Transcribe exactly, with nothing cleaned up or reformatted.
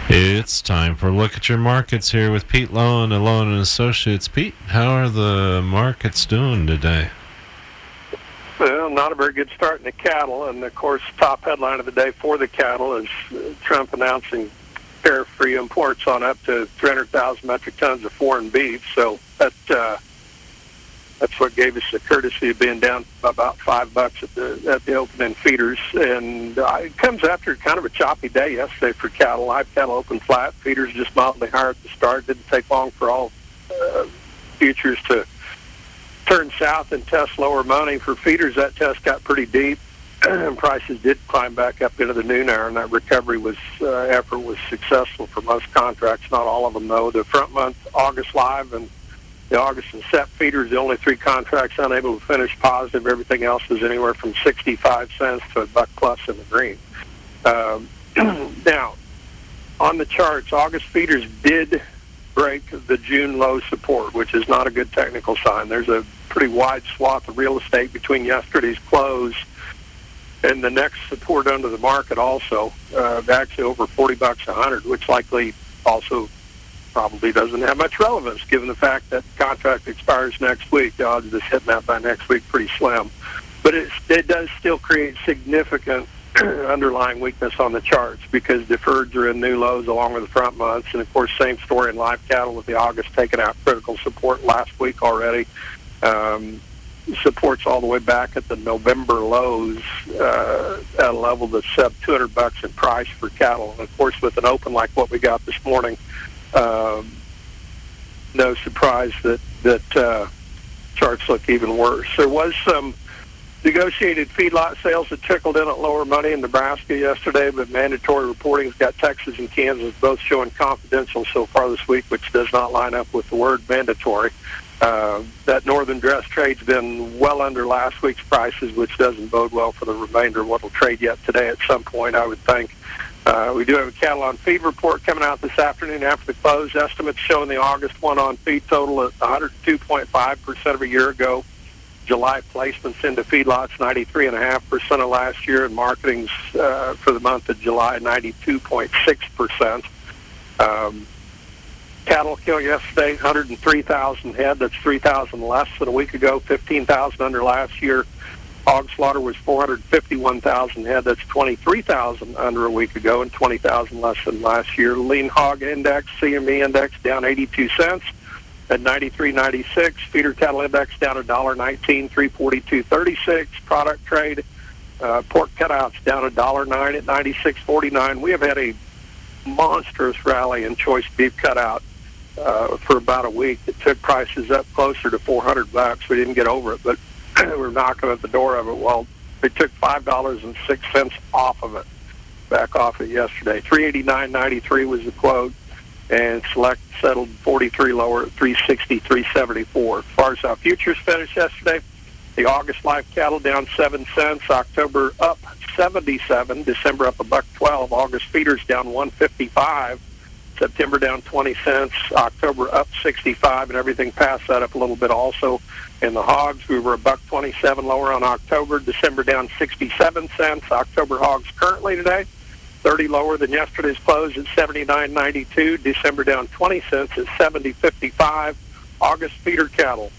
It's time for a look at your markets here with Pete Lowen and Lowen and Associates. Pete, how are the markets doing today? Well, not a very good start in the cattle, and of course, top headline of the day for the cattle is uh, Trump announcing tariff-free imports on up to three hundred thousand metric tons of foreign beef. So that uh, that's what gave us the courtesy of being down about five bucks at the at the opening feeders, and uh, it comes after kind of a choppy day yesterday for cattle. Live cattle opened flat, feeders just mildly higher at the start. Didn't take long for all uh, futures to turn south and test lower money. For feeders, that test got pretty deep, and prices did climb back up into the noon hour, and that recovery was uh, effort was successful for most contracts. Not all of them, though. The front month August live and the August and Sep feeders, the only three contracts unable to finish positive. Everything else was anywhere from sixty-five cents to a buck plus in the green. Um, now, on the charts, August feeders did break the June low support, which is not a good technical sign. There's a pretty wide swath of real estate between yesterday's close and the next support under the market also, uh, actually over forty bucks a hundred, which likely also probably doesn't have much relevance given the fact that the contract expires next week. The odds of this hitting that by next week pretty slim. But it's, it does still create significant underlying weakness on the charts because deferreds are in new lows along with the front months. And, of course, same story in live cattle with the August taking out critical support last week already. Um, supports all the way back at the November lows uh, at a level that's sub two hundred bucks in price for cattle. And, of course, with an open like what we got this morning, Um, no surprise that that uh, charts look even worse. There was some negotiated feedlot sales that trickled in at lower money in Nebraska yesterday, but mandatory reporting's got Texas and Kansas both showing confidential so far this week, which does not line up with the word mandatory. Uh, that northern dress trade's been well under last week's prices, which doesn't bode well for the remainder of what will trade yet today at some point, I would think. Uh, we do have a cattle on feed report coming out this afternoon after the close. Estimates showing the August one on feed total at one hundred two point five percent of a year ago. July placements into feedlots, ninety-three point five percent of last year, and marketings uh, for the month of July, ninety-two point six percent. Um, cattle kill yesterday, one hundred three thousand head. That's three thousand less than a week ago, fifteen thousand under last year. Hog slaughter was four hundred fifty-one thousand head. That's twenty-three thousand under a week ago and twenty thousand less than last year. Lean hog index, C M E index, down eighty-two cents at ninety-three ninety-six. Feeder cattle index down one dollar nineteen, three forty-two thirty-six. Product trade, uh, pork cutouts down one dollar nine at ninety-six forty-nine. We have had a monstrous rally in choice beef cutout uh, for about a week. It took prices up closer to four hundred bucks. We didn't get over it, but we're knocking at the door of it. Well, they took five dollars and six cents off of it, back off it yesterday. three eighty-nine ninety-three was the quote, and Select settled forty-three lower at three sixty-three seventy-four. As far as how futures finished yesterday, the August live cattle down seven cents, October up seventy-seven, December up a buck twelve, August feeders down one fifty-five, September down twenty cents, October up sixty-five, and everything past that up a little bit also. In the hogs, we were a buck twenty-seven lower on October, December down sixty-seven cents. October hogs currently today, thirty lower than yesterday's close at seventy-nine ninety-two. December down twenty cents at seventy fifty-five. August feeder cattle